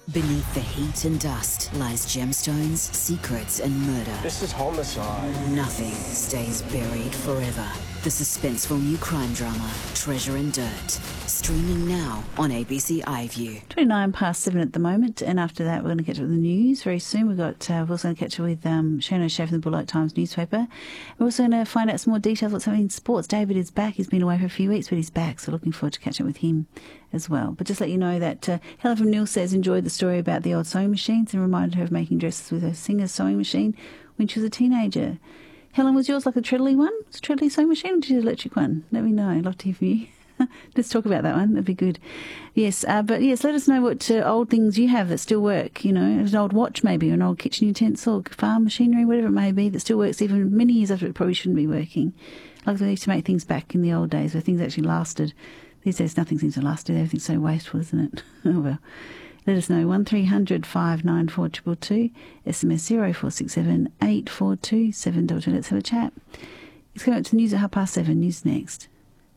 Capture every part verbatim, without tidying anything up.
Beneath the heat and dust lies gemstones, secrets and murder. This is homicide. Nothing stays buried forever. The suspenseful new crime drama, Treasure and Dirt. Streaming now on A B C iView. twenty-nine past seven at the moment, and after that we're going to catch up with the news very soon. We've got, uh, we're also going to catch up with um, Shane O'Shea from the Bullock Times newspaper. We're also going to find out some more details what's happening in sports. David is back. He's been away for a few weeks, but he's back, so looking forward to catching up with him as well. But just let you know that uh, Helen from Neil says enjoyed the story about the old sewing machines and reminded her of making dresses with her Singer sewing machine when she was a teenager. Helen, was yours like a treadly one? Was it a treadly sewing machine or did you use an electric one? Let me know. I'd love to hear from you. Let's talk about that one. That'd be good. Yes, uh, but yes, let us know what uh, old things you have that still work. You know, an old watch maybe, or an old kitchen utensil, farm machinery, whatever it may be, that still works even many years after it probably shouldn't be working. Like we used to make things back in the old days where things actually lasted. These days nothing seems to last. Everything's so wasteful, isn't it? Oh well. Let us know, one three hundred five nine four two two two, S M S zero four six seven eight four two seven two two. Let's have a chat. It's coming up to the news at half past seven. News next.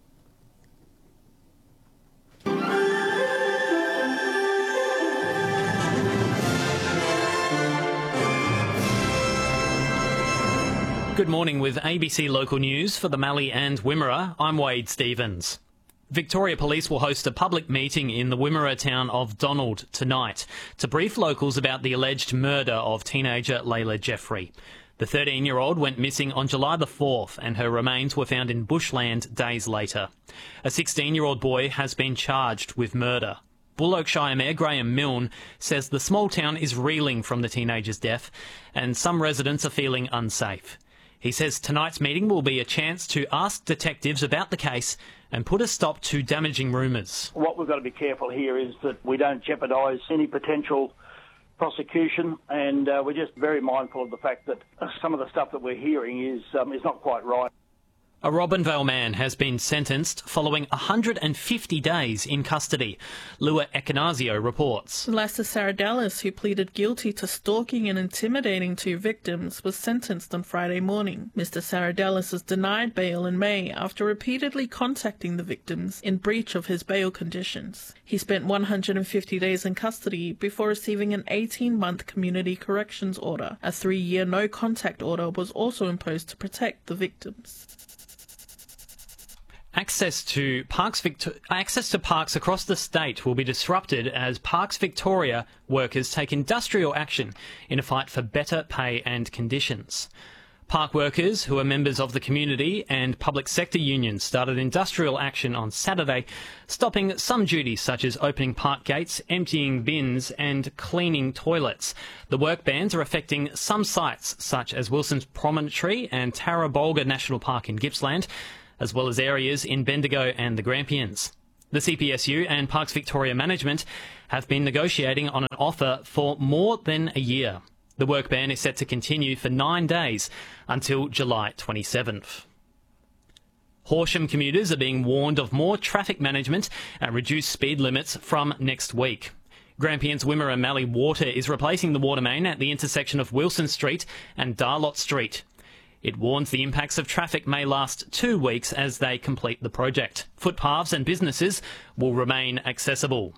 Good morning with A B C Local News for the Mallee and Wimmera. I'm Wade Stevens. Victoria Police will host a public meeting in the Wimmera town of Donald tonight to brief locals about the alleged murder of teenager Layla Jeffrey. The thirteen-year-old went missing on July the fourth and her remains were found in bushland days later. A sixteen-year-old boy has been charged with murder. Bullock Shire Mayor Graham Milne says the small town is reeling from the teenager's death and some residents are feeling unsafe. He says tonight's meeting will be a chance to ask detectives about the case and put a stop to damaging rumours. What we've got to be careful here is that we don't jeopardise any potential prosecution, and uh, we're just very mindful of the fact that some of the stuff that we're hearing is um, is not quite right. A Robinvale man has been sentenced following one hundred fifty days in custody. Lua Ekanasio reports. Lester Sardellis, who pleaded guilty to stalking and intimidating two victims, was sentenced on Friday morning. Mister Sardellis was denied bail in May after repeatedly contacting the victims in breach of his bail conditions. He spent one hundred fifty days in custody before receiving an eighteen-month community corrections order. A three-year no-contact order was also imposed to protect the victims. Access to parks Victor- access to parks across the state will be disrupted as Parks Victoria workers take industrial action in a fight for better pay and conditions. Park workers, who are members of the community and public sector unions, started industrial action on Saturday, stopping some duties such as opening park gates, emptying bins and cleaning toilets. The work bans are affecting some sites such as Wilson's Promontory and Tarrabolga National Park in Gippsland, as well as areas in Bendigo and the Grampians. The C P S U and Parks Victoria management have been negotiating on an offer for more than a year. The work ban is set to continue for nine days until July twenty-seventh. Horsham commuters are being warned of more traffic management and reduced speed limits from next week. Grampians Wimmera Mallee Water is replacing the water main at the intersection of Wilson Street and Darlot Street. It warns the impacts of traffic may last two weeks as they complete the project. Footpaths and businesses will remain accessible.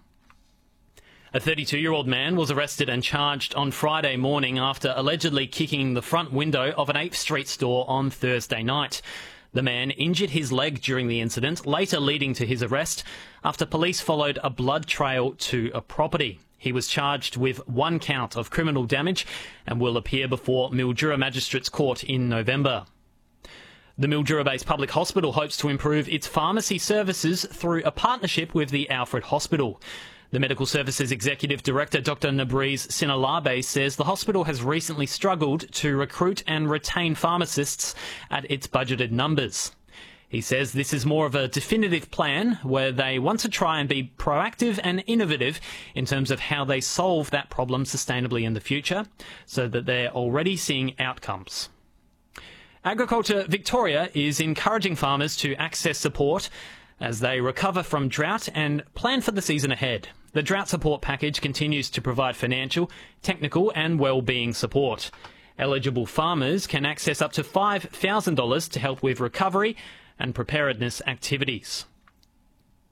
A thirty-two-year-old man was arrested and charged on Friday morning after allegedly kicking the front window of an eighth Street store on Thursday night. The man injured his leg during the incident, later leading to his arrest after police followed a blood trail to a property. He was charged with one count of criminal damage and will appear before Mildura Magistrates Court in November. The Mildura-based public hospital hopes to improve its pharmacy services through a partnership with the Alfred Hospital. The Medical Services Executive Director, Doctor Nabriz Sinalabe, says the hospital has recently struggled to recruit and retain pharmacists at its budgeted numbers. He says this is more of a definitive plan where they want to try and be proactive and innovative in terms of how they solve that problem sustainably in the future, so that they're already seeing outcomes. Agriculture Victoria is encouraging farmers to access support as they recover from drought and plan for the season ahead. The drought support package continues to provide financial, technical and well-being support. Eligible farmers can access up to five thousand dollars to help with recovery and preparedness activities.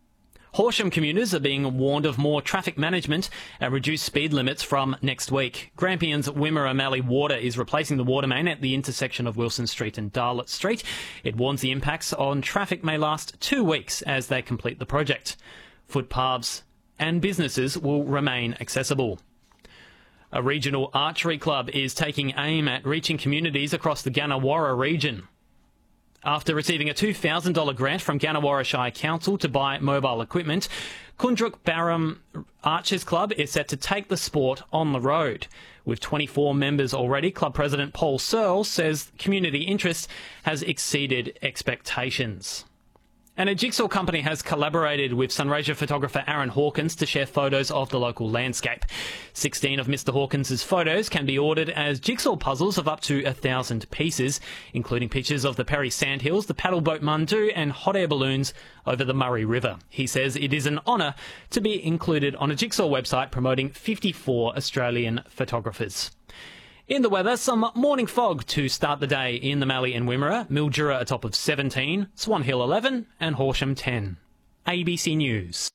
Horsham commuters are being warned of more traffic management and reduced speed limits from next week. Grampian's Wimmera Mallee Water is replacing the water main at the intersection of Wilson Street and Darlot Street. It warns the impacts on traffic may last two weeks as they complete the project. Footpaths and businesses will remain accessible. A regional archery club is taking aim at reaching communities across the Gannawarra region. After receiving a two thousand dollars grant from Gannawarra Shire Council to buy mobile equipment, Kundruk Barham Archers Club is set to take the sport on the road. With twenty-four members already, club president Paul Searle says community interest has exceeded expectations. And a jigsaw company has collaborated with Sunraysia photographer Aaron Hawkins to share photos of the local landscape. sixteen of Mister Hawkins' photos can be ordered as jigsaw puzzles of up to a thousand pieces, including pictures of the Perry Sandhills, the paddleboat Mundu and hot air balloons over the Murray River. He says it is an honour to be included on a jigsaw website promoting fifty-four Australian photographers. In the weather, some morning fog to start the day in the Mallee and Wimmera. Mildura a top of seventeen, Swan Hill eleven and Horsham ten. A B C News.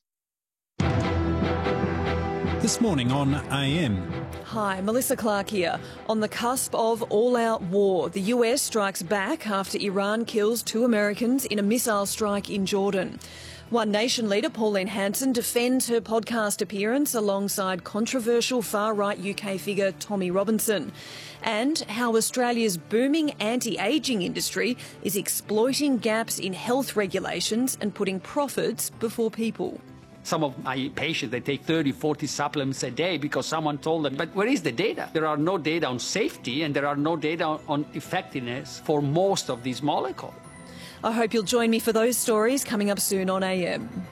This morning on A M. Hi, Melissa Clark here. On the cusp of all-out war, the U S strikes back after Iran kills two Americans in a missile strike in Jordan. One Nation leader, Pauline Hanson, defends her podcast appearance alongside controversial far-right U K figure Tommy Robinson. And how Australia's booming anti-ageing industry is exploiting gaps in health regulations and putting profits before people. Some of my patients, they take thirty, forty supplements a day because someone told them. But where is the data? There are no data on safety and there are no data on effectiveness for most of these molecules. I hope you'll join me for those stories coming up soon on A M.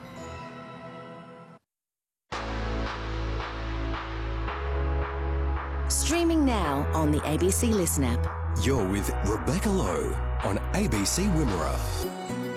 Streaming now on the A B C Listen app. You're with Rebecca Lowe on A B C Wimmera.